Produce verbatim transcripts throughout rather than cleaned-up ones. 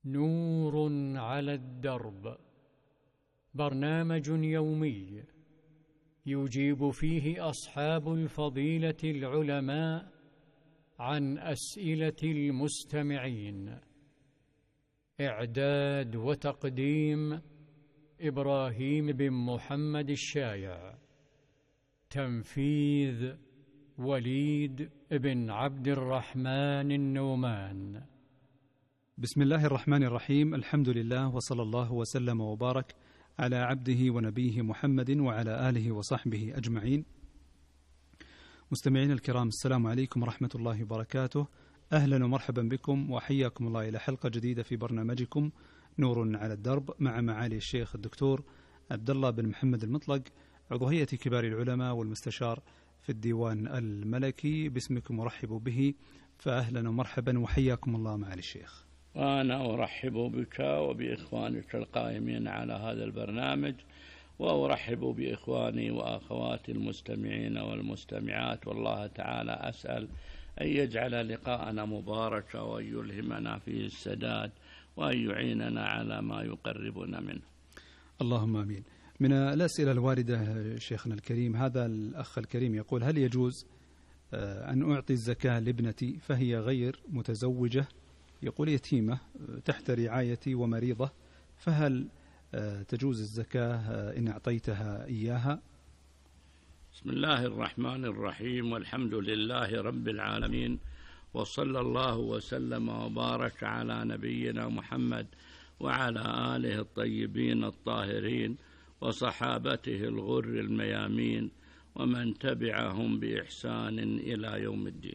نور على الدرب، برنامج يومي يجيب فيه أصحاب الفضيلة العلماء عن أسئلة المستمعين. إعداد وتقديم إبراهيم بن محمد الشايع. تنفيذ وليد بن عبد الرحمن النومان. بسم الله الرحمن الرحيم. الحمد لله، وصلى الله وسلم وبارك على عبده ونبيه محمد وعلى آله وصحبه أجمعين. مستمعين الكرام، السلام عليكم ورحمة الله وبركاته. أهلا ومرحبا بكم وحياكم الله إلى حلقة جديدة في برنامجكم نور على الدرب، مع معالي الشيخ الدكتور عبد الله بن محمد المطلق، عضو هيئة كبار العلماء والمستشار في الديوان الملكي. باسمكم ورحب به، فأهلا ومرحبا وحياكم الله معالي الشيخ. وأنا أرحب بك وبإخوانك القائمين على هذا البرنامج، وأرحب بإخواني وأخواتي المستمعين والمستمعات، والله تعالى أسأل أن يجعل لقاءنا مباركا، وأن يلهمنا فيه السداد، وأن يعيننا على ما يقربنا منه. اللهم آمين. من الأسئلة الواردة شيخنا الكريم، هذا الأخ الكريم يقول: هل يجوز أن أعطي الزكاة لابنتي فهي غير متزوجة؟ يقول يتيمة تحت رعايتي ومريضة، فهل تجوز الزكاة إن أعطيتها إياها؟ بسم الله الرحمن الرحيم، والحمد لله رب العالمين، وصلى الله وسلم وبارك على نبينا محمد وعلى آله الطيبين الطاهرين وصحابته الغر الميامين ومن تبعهم بإحسان إلى يوم الدين.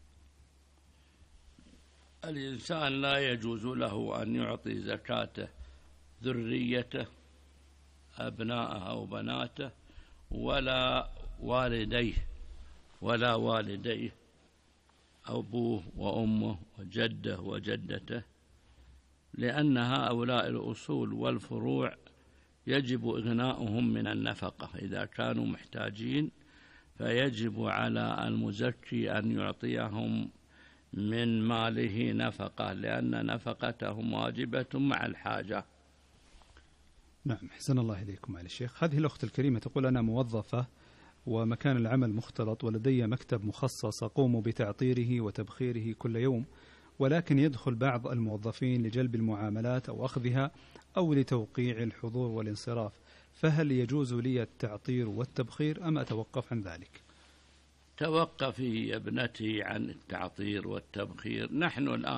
الإنسان لا يجوز له أن يعطي زكاته ذريته، أبناءه أو بناته، ولا والديه ولا والديه أبوه وأمه وجده وجدته، لأن هؤلاء الأصول والفروع يجب إغناؤهم من النفقة. إذا كانوا محتاجين فيجب على المزكي أن يعطيهم من ماله نفقة، لأن نفقتهم واجبة مع الحاجة. نعم، حسن الله إليكم معالي الشيخ. هذه الأخت الكريمة تقول: أنا موظفة ومكان العمل مختلط، ولدي مكتب مخصص أقوم بتعطيره وتبخيره كل يوم، ولكن يدخل بعض الموظفين لجلب المعاملات أو أخذها أو لتوقيع الحضور والانصراف، فهل يجوز لي التعطير والتبخير أم أتوقف عن ذلك؟ توقفي يا ابنتي عن التعطير والتبخير. نحن الآن